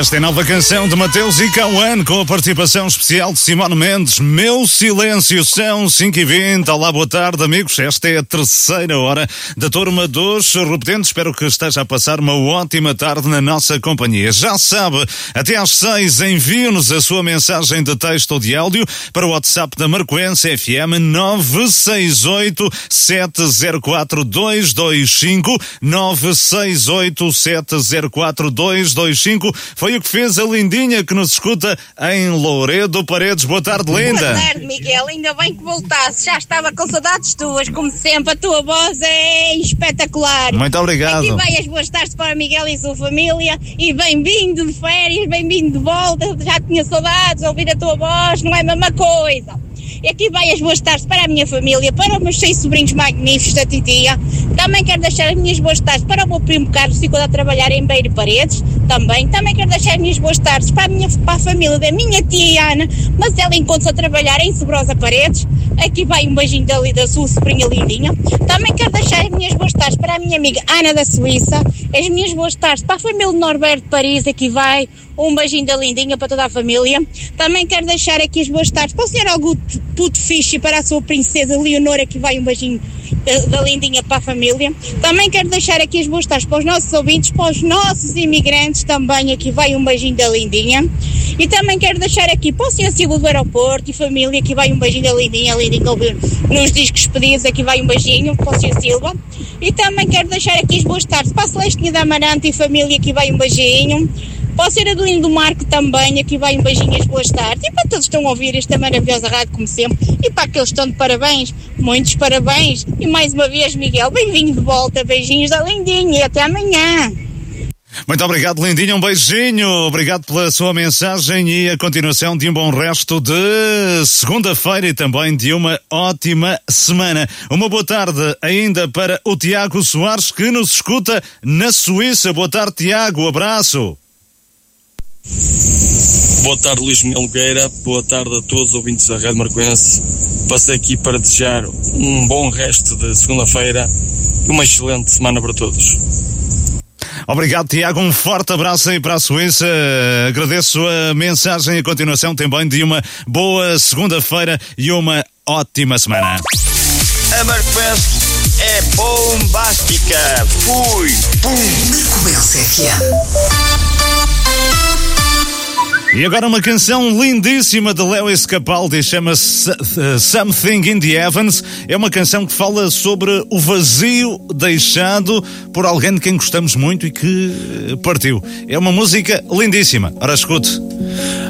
Esta é a nova canção de Mateus e Cauã, com a participação especial de Simone Mendes. Meu silêncio, são 5h20. Olá, boa tarde, amigos. Esta é a terceira hora da turma dos repetentes. Espero que esteja a passar uma ótima tarde na nossa companhia. Já sabe, até às 6 envie-nos a sua mensagem de texto ou de áudio para o WhatsApp da Marcoense FM 968-704-225 968-704-225. Foi o que fez a Lindinha, que nos escuta em Louredo Paredes. Boa tarde, linda. Boa tarde, Miguel. Ainda bem que voltasse. Já estava com saudades tuas, como sempre. A tua voz é espetacular. Muito obrigado. Aqui vai as boas tardes para Miguel e sua família. E bem-vindo de férias, bem-vindo de volta. Já tinha saudades, ouvir a tua voz não é a mesma coisa. E aqui vai as boas tardes para a minha família, para os meus 6 sobrinhos magníficos da titia. Também quero deixar as minhas boas tardes para o meu primo Carlos, que ficou a trabalhar em Beira Paredes. Também quero deixar as minhas boas tardes para a família da minha tia Ana, mas ela encontra-se a trabalhar em Sobrosa Paredes. Aqui vai um beijinho da sua sobrinha Lindinha. Também quero deixar as minhas boas tardes para a minha amiga Ana da Suíça. As minhas boas tardes para a família de Norberto de Paris. Aqui vai um beijinho da Lindinha para toda a família. Também quero deixar aqui as boas tardes para o Sr. Augusto Puto Fiche e para a sua princesa Leonora. Aqui vai um beijinho da Lindinha para a família. Também quero deixar aqui as boas tardes para os nossos ouvintes, para os nossos imigrantes também. Aqui vai um beijinho da Lindinha. E também quero deixar aqui para o Sr. Silva do aeroporto e família. Aqui vai um beijinho da Lindinha. A Lindinha ouviu nos discos pedidos. Aqui vai um beijinho para o Sr. Silva. E também quero deixar aqui as boas tardes para a Celestinha da Amarante e família. Aqui vai um beijinho. Para o Sr. Adelino do Marco também, aqui vai um beijinho, as boas tardes. E para todos que estão a ouvir esta maravilhosa rádio, como sempre. E para aqueles que estão de parabéns, muitos parabéns. E mais uma vez, Miguel, bem-vindo de volta. Beijinhos da Lindinha e até amanhã. Muito obrigado, Lindinha, um beijinho. Obrigado pela sua mensagem e a continuação de um bom resto de segunda-feira e também de uma ótima semana. Uma boa tarde ainda para o Tiago Soares, que nos escuta na Suíça. Boa tarde, Tiago, abraço. Boa tarde, Luís Melgueira. Boa tarde a todos os ouvintes da Rádio Marcoense. Passei aqui para desejar um bom resto de segunda-feira e uma excelente semana para todos. Obrigado, Tiago. Um forte abraço aí para a Suíça. Agradeço a mensagem e a continuação também de uma boa segunda-feira e uma ótima semana. A Marcoense é bombástica. Fui, pum. Marcoense FM. E agora uma canção lindíssima de Lewis Capaldi, chama-se Something in the Heavens. É uma canção que fala sobre o vazio deixado por alguém de quem gostamos muito e que partiu. É uma música lindíssima. Ora, escute.